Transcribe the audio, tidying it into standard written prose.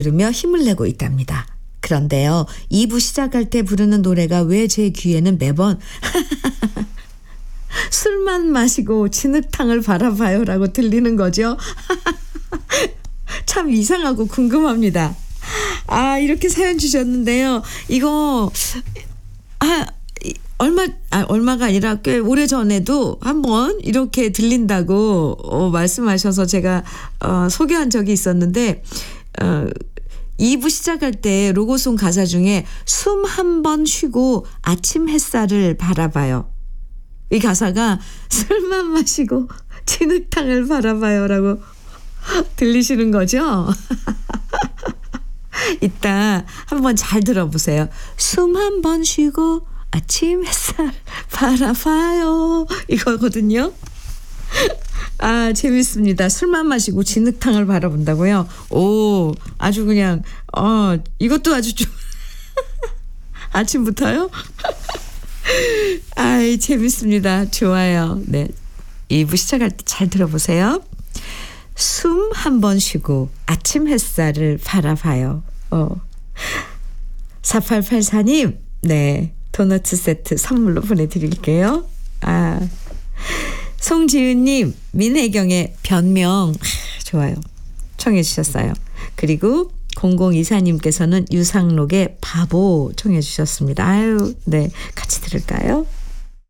들으며 힘을 내고 있답니다. 그런데요, 2부 시작할 때 부르는 노래가 왜 제 귀에는 매번 술만 마시고 진흙탕을 바라봐요라고 들리는 거죠. 참 이상하고 궁금합니다. 이렇게 사연 주셨는데요. 이거 얼마가 아니라 꽤 오래전에도 한번 이렇게 들린다고 말씀하셔서 제가 소개한 적이 있었는데 2부 시작할 때 로고송 가사 중에 숨 한 번 쉬고 아침 햇살을 바라봐요. 이 가사가 술만 마시고 진흙탕을 바라봐요라고 들리시는 거죠? 이따 한번 잘 들어보세요. 숨 한 번 쉬고 아침 햇살 바라봐요. 이거거든요. 재밌습니다. 술만 마시고 진흙탕을 바라본다고요? 오, 아주 그냥, 이것도 아주 좀, 아침부터요? 재밌습니다. 좋아요. 네. 2부 시작할 때 잘 들어보세요. 숨 한 번 쉬고 아침 햇살을 바라봐요. 4884님, 네. 도넛 세트 선물로 보내드릴게요. 송지은님, 민혜경의 변명. 좋아요. 청해 주셨어요. 그리고 0024님께서는 유상록의 바보 청해 주셨습니다. 네. 같이 들을까요?